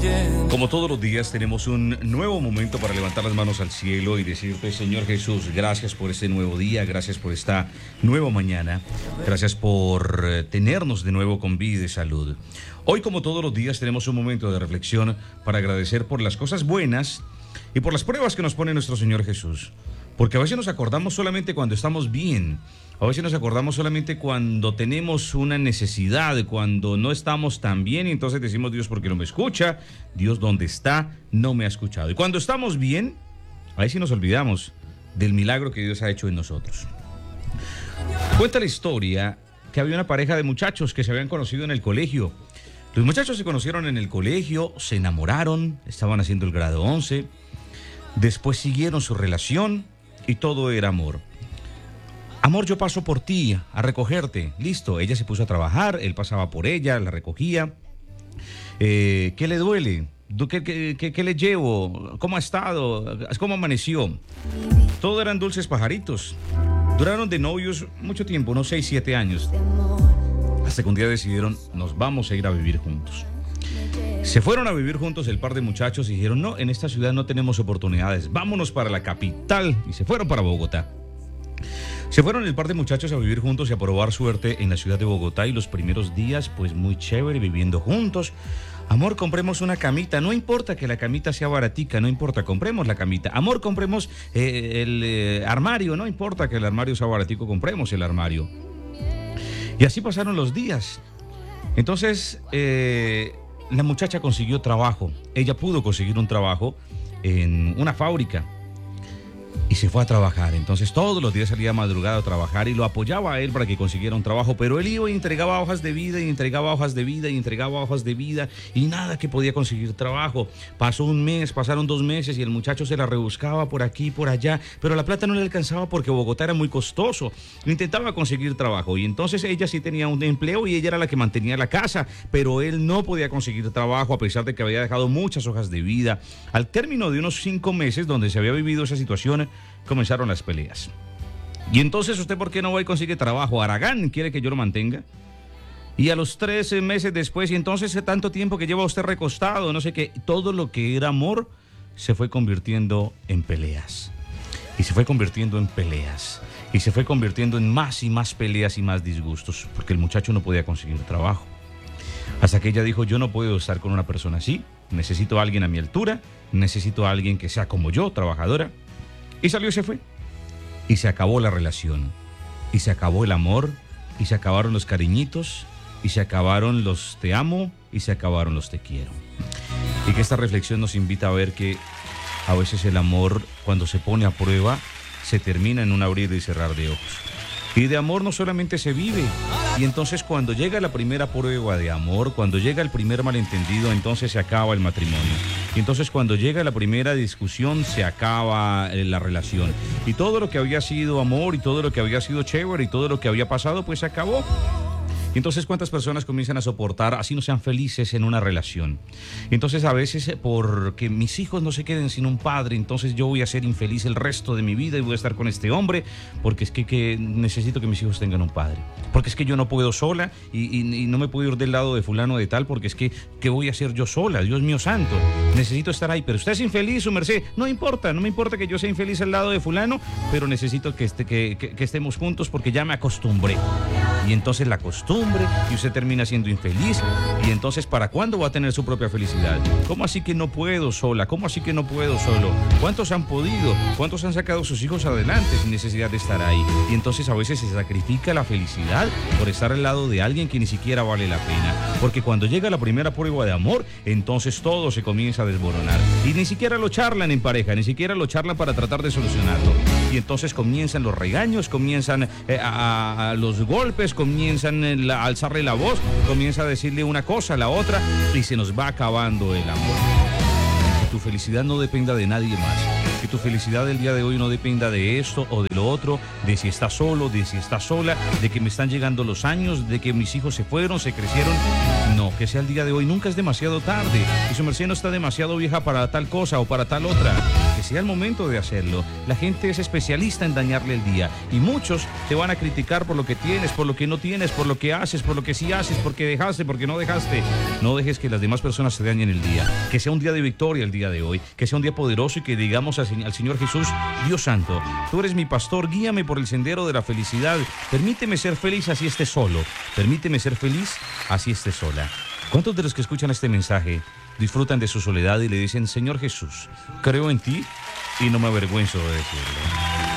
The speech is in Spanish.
Como todos los días tenemos un nuevo momento para levantar las manos al cielo y decirte, Señor Jesús, gracias por este nuevo día, gracias por esta nueva mañana, gracias por tenernos de nuevo con vida y salud. Hoy, como todos los días, tenemos un momento de reflexión para agradecer por las cosas buenas y por las pruebas que nos pone nuestro Señor Jesús. Porque a veces nos acordamos solamente cuando estamos bien, a veces nos acordamos solamente cuando tenemos una necesidad, cuando no estamos tan bien, y entonces decimos, Dios, ¿por qué no me escucha? Dios, ¿dónde está? No me ha escuchado. Y cuando estamos bien, ahí sí nos olvidamos del milagro que Dios ha hecho en nosotros. Cuenta la historia que había una pareja de muchachos que se habían conocido en el colegio. Los muchachos se conocieron en el colegio, se enamoraron, estaban haciendo el grado 11, después siguieron su relación y todo era amor. Amor, yo paso por ti a recogerte. Listo, ella se puso a trabajar, él pasaba por ella, la recogía. ¿Qué le duele? ¿Qué le llevo? ¿Cómo ha estado? ¿Cómo amaneció? Todo eran dulces pajaritos. Duraron de novios mucho tiempo, unos 6, 7 años. Hasta que un día decidieron, nos vamos a ir a vivir juntos. Se fueron a vivir juntos el par de muchachos y dijeron, no, en esta ciudad no tenemos oportunidades, vámonos para la capital. Y se fueron para Bogotá. Se fueron el par de muchachos a vivir juntos y a probar suerte en la ciudad de Bogotá, y los primeros días, pues muy chévere, viviendo juntos. Amor, compremos una camita, no importa que la camita sea baratica, no importa, compremos la camita. Amor, compremos el armario, no importa que el armario sea baratico, compremos el armario. Y así pasaron los días. Entonces, la muchacha consiguió trabajo, ella pudo conseguir un trabajo en una fábrica y se fue a trabajar. Entonces todos los días salía madrugada a trabajar y lo apoyaba a él para que consiguiera un trabajo, pero él iba y entregaba hojas de vida y entregaba hojas de vida y entregaba hojas de vida y nada que podía conseguir trabajo. Pasó un mes, pasaron 2 meses y el muchacho se la rebuscaba por aquí y por allá, pero la plata no le alcanzaba porque Bogotá era muy costoso. Intentaba conseguir trabajo y entonces ella sí tenía un empleo y ella era la que mantenía la casa, pero él no podía conseguir trabajo a pesar de que había dejado muchas hojas de vida. Al término de unos 5 meses donde se había vivido esa situación, comenzaron las peleas. Y entonces, ¿usted por qué no va y consigue trabajo? Aragán quiere que yo lo mantenga. Y a los 13 meses después, y entonces tanto tiempo que lleva usted recostado, no sé qué, todo lo que era amor se fue convirtiendo en peleas. Y se fue convirtiendo en peleas. Y se fue convirtiendo en más y más peleas y más disgustos, porque el muchacho no podía conseguir trabajo. Hasta que ella dijo, yo no puedo estar con una persona así, necesito a alguien a mi altura, necesito a alguien que sea como yo, trabajadora. Y salió y se fue. Y se acabó la relación. Y se acabó el amor. Y se acabaron los cariñitos. Y se acabaron los te amo. Y se acabaron los te quiero. Y que esta reflexión nos invita a ver que a veces el amor, cuando se pone a prueba, se termina en un abrir y cerrar de ojos. Y de amor no solamente se vive. Y entonces cuando llega la primera prueba de amor, cuando llega el primer malentendido, entonces se acaba el matrimonio. Y entonces cuando llega la primera discusión, se acaba la relación. Y todo lo que había sido amor, y todo lo que había sido chévere, y todo lo que había pasado, pues se acabó. Y entonces, ¿cuántas personas comienzan a soportar, así no sean felices en una relación? Y entonces, a veces, porque mis hijos no se queden sin un padre, entonces yo voy a ser infeliz el resto de mi vida y voy a estar con este hombre, porque es que necesito que mis hijos tengan un padre. Porque es que yo no puedo sola y no me puedo ir del lado de fulano de tal, porque es que, ¿qué voy a hacer yo sola? Dios mío santo, necesito estar ahí. Pero usted es infeliz, su merced. No importa, no me importa que yo sea infeliz al lado de fulano, pero necesito que estemos juntos porque ya me acostumbré. Y entonces la costumbre, y usted termina siendo infeliz. Y entonces, ¿para cuándo va a tener su propia felicidad? ¿Cómo así que no puedo sola? ¿Cómo así que no puedo solo? ¿Cuántos han podido? ¿Cuántos han sacado a sus hijos adelante sin necesidad de estar ahí? Y entonces a veces se sacrifica la felicidad por estar al lado de alguien que ni siquiera vale la pena. Porque cuando llega la primera prueba de amor, entonces todo se comienza a desmoronar. Y ni siquiera lo charlan en pareja, ni siquiera lo charlan para tratar de solucionarlo. Y entonces comienzan los regaños, comienzan los golpes, comienzan a alzarle la voz, comienza a decirle una cosa a la otra y se nos va acabando el amor. Que tu felicidad no dependa de nadie más. Que tu felicidad del día de hoy no dependa de esto o de lo otro, de si estás solo, de si estás sola, de que me están llegando los años, de que mis hijos se fueron, se crecieron. No, que sea el día de hoy. Nunca es demasiado tarde. Y su merced no está demasiado vieja para tal cosa o para tal otra. que sea el momento de hacerlo. La gente es especialista en dañarle el día y muchos te van a criticar por lo que tienes, por lo que no tienes, por lo que haces, por lo que sí haces, porque dejaste, porque no dejaste. No dejes que las demás personas te dañen el día. Que sea un día de victoria el día de hoy, que sea un día poderoso y que digamos al Señor Jesús: Dios santo, tú eres mi pastor, guíame por el sendero de la felicidad. Permíteme ser feliz así esté solo. Permíteme ser feliz así esté sola. ¿Cuántos de los que escuchan este mensaje disfrutan de su soledad y le dicen: Señor Jesús, creo en ti y no me avergüenzo de decirlo?